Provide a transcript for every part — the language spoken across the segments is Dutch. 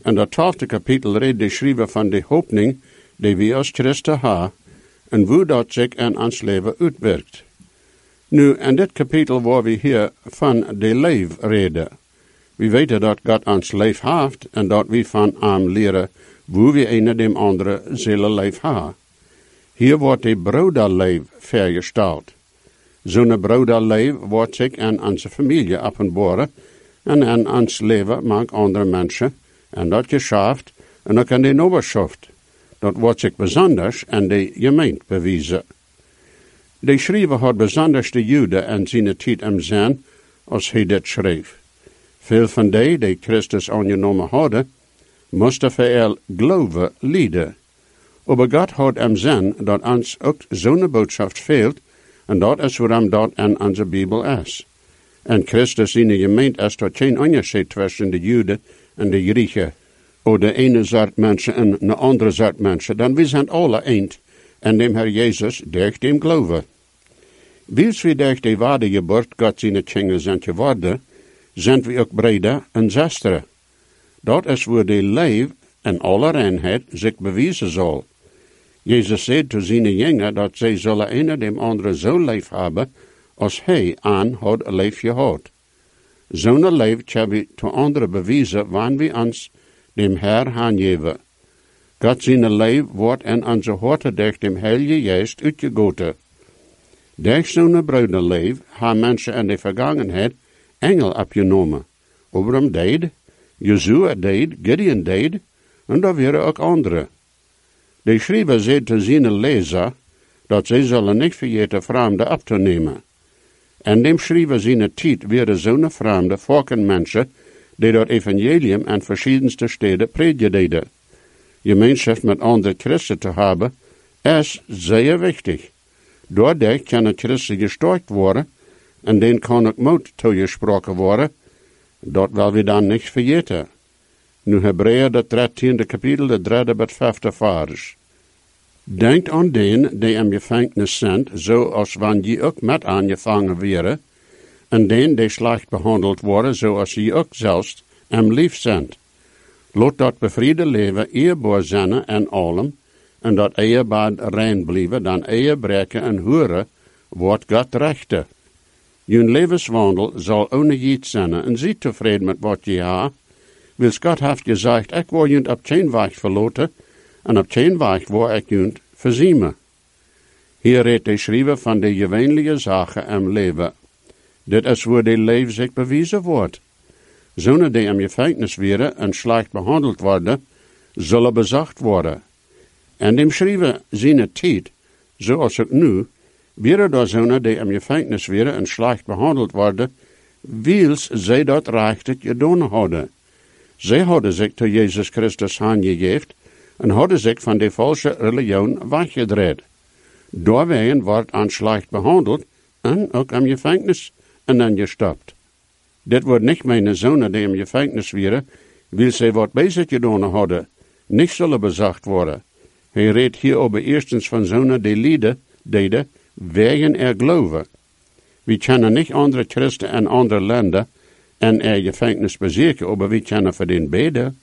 En dat 12e kapitel redt de schrijver van de hoopning die we als Christen hebben, en hoe dat zich in ons leven uitwerkt. Nu, in dit kapitel waar we hier van de leef reden. We weten dat God ons leef heeft en dat we van hem leren hoe we een dem andere zullen leef hebben. Hier wordt de broederleef vergesteld. Zo'n broederleef wordt zich in onze familie openbaren en in ons leven met andere mensen en dat geschaft en ook in de nabierschaft. Dat wordt zich besonders in de gemeente bewezen. De schrijver had besonders de Joden in zijn tijd im zin als hij dit schreef. Veel van die Christus aangenomen hadden, moesten voor geloven lijden. Maar God had im zin dat ons ook zo'n boodschap veelt, en dat is waarom dat in onze Bijbel is. En Christus in de gemeente is tot geen onderscheid tussen de Joden en de Grieken, of de ene soort mensen en de andere soort mensen, dan we zijn alle eend, en dem Herr Jezus durch dem geloven. Wils we durch de wedergeboorte God zijn kinderen zijn geworden, zijn we ook breder en zusteren. Dat is waar de leef en alle reinheid zich bewijzen zal. Jezus zei te zijn jongeren dat zij zullen een dem andere zo leef hebben, als hij aan had leef gehad. Zo'n leef hebben we te anderen bewijzen, wanneer we ons dem Herr aangeven. God zijn leef wordt in onze harten durch dem Heilige Geest uitgegoten. Durch zo'n broederleef hebben mensen in de vergangenheid engel opgenomen. Abraham deed, Jozua deed, Gideon deed, en daar waren ook anderen. De schrijver zei te zijn lezer, dat zij zullen niet vergeten vreemden op te nemen. En dem schrijver zijn tijd waren zo'n vreemde volkenmensen, die dat evangelium in verschiedenste steden predikten. Gemeenschap met andere christen te hebben, is zeer wichtig. Doordat kan het christen gesterkt worden, en den kan ook moed toegesproken worden, dat wil we dan niet vergeten. Nu Hebreeën de 13e kapitel, de 3e tot 5e vers. Denkt aan den die in gevangenis zijn, zoals wanneer je ook met aangevangen wäre, en den die slecht behandeld worden, zoals je ook zelfs lief zijn. Laat dat bevriende leven eerbaar zijn en allem, en dat eerbaar rein blijven, dan eerbreken en horen, wordt God rechte. Je levenswandel zal ongejiet zijn, en zie tevreden met wat je hebt. Wils God heeft gezegd, ik wil je op geen weg verlaten, en op geen weg waar ik je verziemen. Hier redt de schrijver van de gewöhnliche zaken im leven. Dit is waar de leven zich bewijzen wordt. Zonen die in gevangenis werden en slecht behandeld worden, zullen bezacht worden. En dem schrijver zijn tijd, zoals het nu, werden door zonen die in gevangenis werden en slecht behandeld worden, wils zij dat rechtig gedaan hadden. Zij hadden zich tot Jezus Christus aangegeven en hadden zich van de valse religion weggedraaid. Doorwegen wordt aan slecht behandeld en ook in gevangenis en dan gestopt. Dit wordt niet mijn zonen die in gevangenis werden, wil zij wat bezig gedaan hadden, niet zullen bezacht worden. Hij redt hier over eerstens van zonen die lijden deden, wegen geloven. We kennen niet andere christen en andere landen en gevangenis bezeken, maar we kennen voor den beden.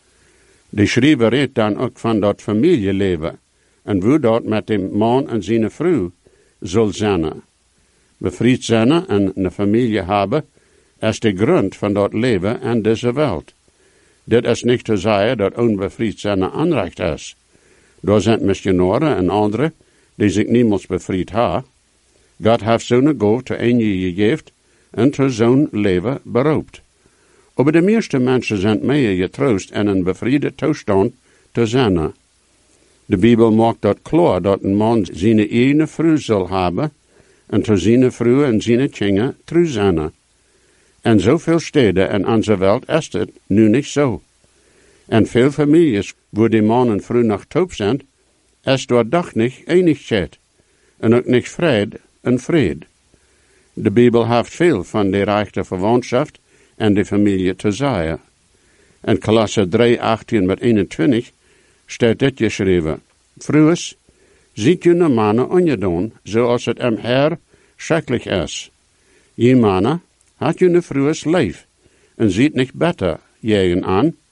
De schrijver redt dan ook van dat familieleven en hoe dat met de man en zijn vrouw zal zijn. Bevrijd zijn en een familie hebben, is de grond van dat leven in deze wereld. Dit is niet te zeggen dat onbevrijd zijn aanrecht is. Daar zijn missionaren en anderen die zich niemals bevrijd hebben. God heeft zo'n gof te een gegeven en te zo'n leven beroopt. Maar de meeste mensen zijn meer getroost in een bevriede toestand te zijn. De Bijbel maakt dat klaar dat een man zijn eigen vrouw zal hebben en te zijn vrouw en zijn kinderen trouw zijn. En zoveel steden in onze wereld is het nu niet zo. En veel families waar die man en vrouw nog taub zijn, is door dag niet eenigheid en ook niet vrede en vrede. De Bijbel heeft veel van de rechte verwantschap en de familie te zeggen. In Kolosser 3, 18 met 21 staat dit geschreven. Vrouwers, ziet jullie mannen ongedaan, zoals het im Herr schrikkelijk is. Je mannen, had jullie vrouwers lief, en ziet niet beter jegen aan,